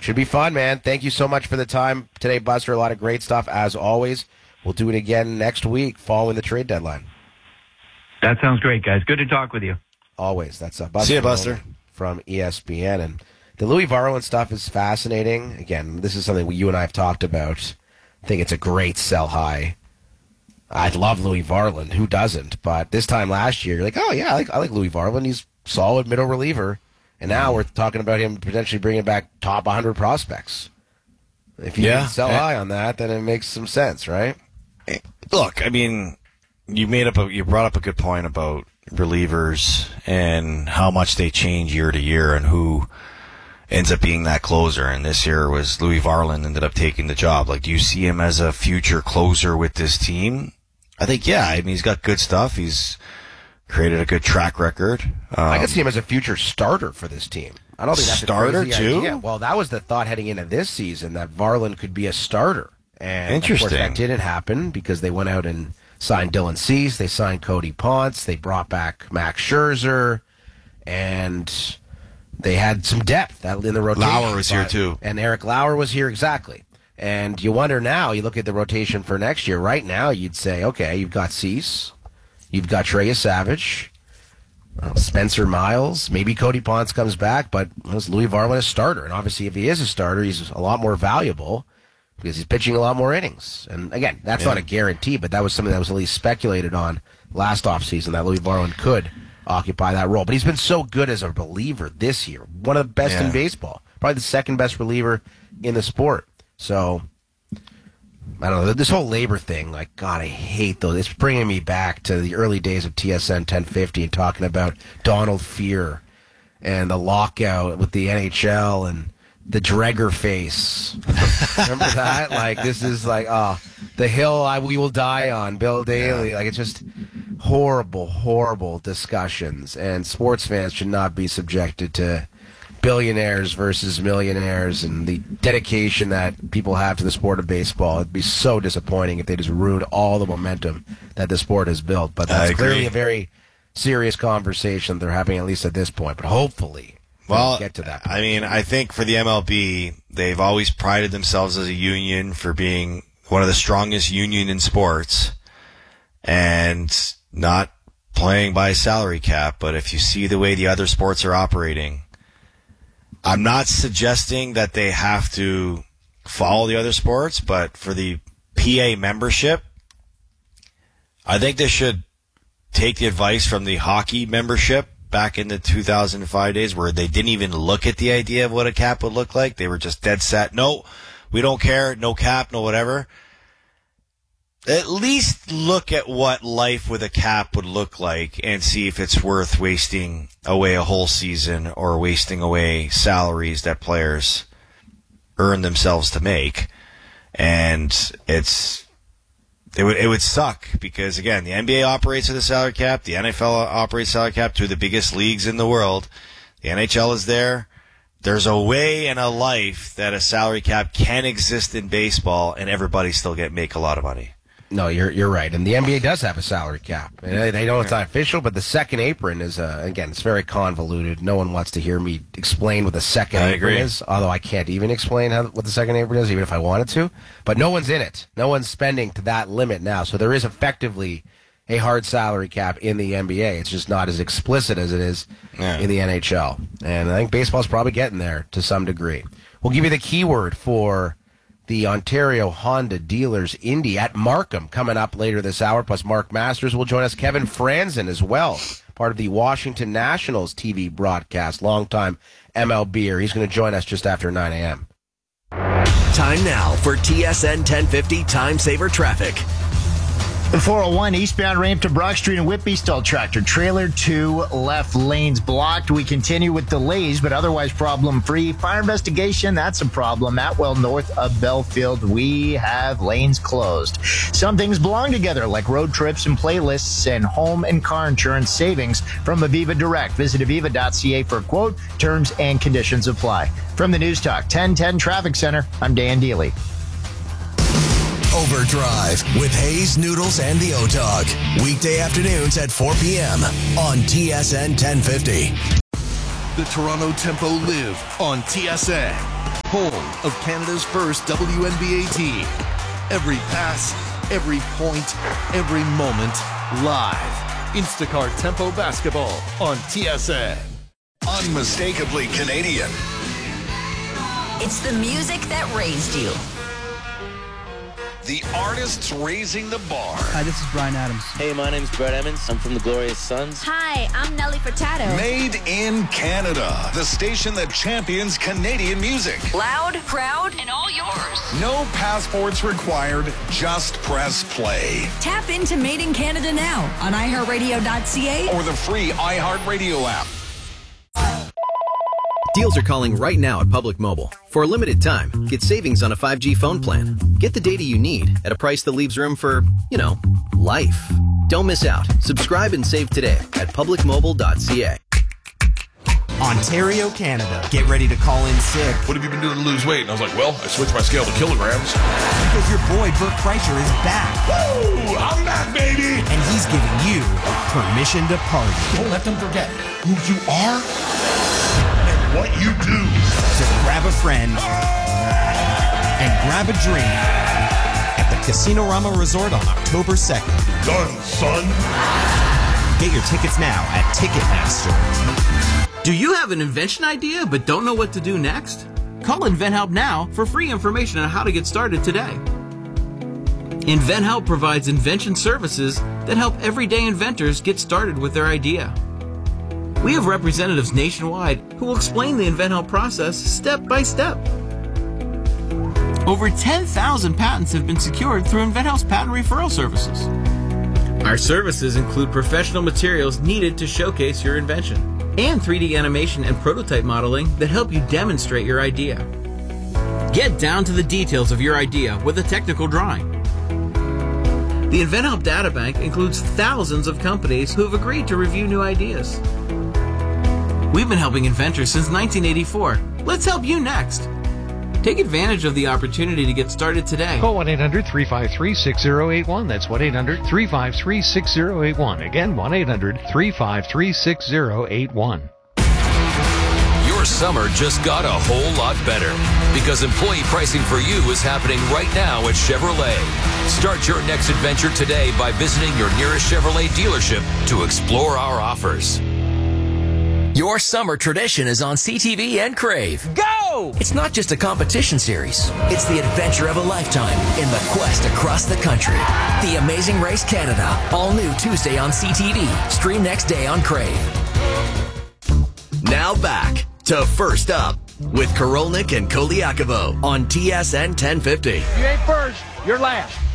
Should be fun, man. Thank you so much for the time today, Buster. A lot of great stuff, as always. We'll do it again next week following the trade deadline. That sounds great, guys. Good to talk with you. Always. That's Buster. See you, Buster. From ESPN. And the Louis Varland stuff is fascinating. Again, this is something you and I have talked about. I think it's a great sell high. I love Louis Varland. Who doesn't? But this time last year, you're like, oh, yeah, I like Louis Varland. He's solid middle reliever. And now we're talking about him potentially bringing back top 100 prospects. If you can sell high on that, then it makes some sense, right? Look, I mean, you brought up a good point about relievers and how much they change year to year and who ends up being that closer. And this year was Louis Varland ended up taking the job. Like, do you see him as a future closer with this team? I think, yeah. I mean, he's got good stuff. He's created a good track record. I could see him as a future starter for this team. I don't think that's starter a crazy too. idea. Well, that was the thought heading into this season, that Varland could be a starter. And interesting. Of course, that didn't happen because they went out and signed Dylan Cease. They signed Cody Ponce. They brought back Max Scherzer, and they had some depth in the rotation. Lauer was here too, and Eric Lauer was here exactly. And you wonder now. You look at the rotation for next year. Right now, you'd say, okay, you've got Cease. You've got Trey Savage, Spencer Miles, maybe Cody Ponce comes back, but is Louis Varland a starter? And obviously, if he is a starter, he's a lot more valuable because he's pitching a lot more innings. And again, that's not a guarantee, but that was something that was at least speculated on last offseason, that Louis Varland could occupy that role. But he's been so good as a reliever this year, one of the best in baseball, probably the second best reliever in the sport. So I don't know, this whole labor thing, like, God, I hate those. It's bringing me back to the early days of TSN 1050 and talking about Donald Fear and the lockout with the NHL and the Dreger face. Remember that? Like, this is like, the hill we will die on, Bill Daly. Yeah. Like, it's just horrible, horrible discussions. And sports fans should not be subjected to billionaires versus millionaires and the dedication that people have to the sport of baseball. It'd be so disappointing if they just ruined all the momentum that the sport has built. But that's clearly a very serious conversation they're having, at least at this point. But hopefully we'll get to that point. I mean, I think for the MLB, they've always prided themselves as a union for being one of the strongest union in sports and not playing by a salary cap. But if you see the way the other sports are operating, I'm not suggesting that they have to follow the other sports, but for the PA membership, I think they should take the advice from the hockey membership back in the 2005 days where they didn't even look at the idea of what a cap would look like. They were just dead set. No, we don't care. No cap, no whatever. At least look at what life with a cap would look like and see if it's worth wasting away a whole season or wasting away salaries that players earn themselves to make. And it would suck because, again, the NBA operates with a salary cap. The NFL operates salary cap, two of the biggest leagues in the world. The NHL is there. There's a way and a life that a salary cap can exist in baseball and everybody still make a lot of money. No, you're right. And the NBA does have a salary cap. And they know it's not official, but the second apron is, again, it's very convoluted. No one wants to hear me explain what the second apron is, although I can't even explain what the second apron is, even if I wanted to. But no one's in it. No one's spending to that limit now. So there is effectively a hard salary cap in the NBA. It's just not as explicit as it is in the NHL. And I think baseball's probably getting there to some degree. We'll give you the keyword for the Ontario Honda Dealers Indy at Markham coming up later this hour. Plus, Mark Masters will join us. Kevin Franzen as well, part of the Washington Nationals TV broadcast, longtime MLBer. He's going to join us just after 9 a.m. Time now for TSN 1050 Time Saver Traffic. The 401 eastbound ramp to Brock Street and Whitby, still tractor trailer, 2 left lanes blocked. We continue with delays, but otherwise problem-free. Fire investigation, that's a problem. Atwell north of Belfield, we have lanes closed. Some things belong together, like road trips and playlists and home and car insurance savings from Aviva Direct. Visit aviva.ca for a quote. Terms and conditions apply. From the News Talk 1010 Traffic Center, I'm Dan Deely. Overdrive with Hayes, Noodles, and the O-Dog. Weekday afternoons at 4 p.m. on TSN 1050. The Toronto Tempo live on TSN. home of Canada's first WNBA team. Every pass, every point, every moment, live. Instacart Tempo Basketball on TSN. Unmistakably Canadian. It's the music that raised you. The artists raising the bar. Hi, this is Bryan Adams. Hey, my name's Brett Emmons. I'm from the Glorious Sons. Hi, I'm Nelly Furtado. Made in Canada. The station that champions Canadian music. Loud, proud, and all yours. No passports required. Just press play. Tap into Made in Canada now on iHeartRadio.ca Or the free iHeartRadio app. Deals are calling right now at Public Mobile. For a limited time, get savings on a 5G phone plan. Get the data you need at a price that leaves room for, life. Don't miss out. Subscribe and save today at publicmobile.ca. Ontario, Canada. Get ready to call in sick. What have you been doing to lose weight? And I was like, well, I switched my scale to kilograms. Because your boy, Bert Kreischer, is back. Woo! I'm back, baby! And he's giving you permission to party. Don't let them forget who you are and what you do. So grab a friend and grab a drink at the Casino Rama Resort on October 2nd. Done, son. Get your tickets now at Ticketmaster. Do you have an invention idea but don't know what to do next? Call InventHelp now for free information on how to get started today. InventHelp provides invention services that help everyday inventors get started with their idea. We have representatives nationwide who will explain the InventHelp process step by step. Over 10,000 patents have been secured through InventHelp's patent referral services. Our services include professional materials needed to showcase your invention and 3D animation and prototype modeling that help you demonstrate your idea. Get down to the details of your idea with a technical drawing. The InventHelp Databank includes thousands of companies who have agreed to review new ideas. We've been helping inventors since 1984. Let's help you next. Take advantage of the opportunity to get started today. Call 1-800-353-6081. That's 1-800-353-6081. Again, 1-800-353-6081. Your summer just got a whole lot better because employee pricing for you is happening right now at Chevrolet. Start your next adventure today by visiting your nearest Chevrolet dealership to explore our offers. Your summer tradition is on CTV and Crave. Go! It's not just a competition series. It's the adventure of a lifetime in the quest across the country. The Amazing Race Canada. All new Tuesday on CTV. Stream next day on Crave. Now back to First Up with Korolnik and Koliakovo on TSN 1050. You ain't first, you're last.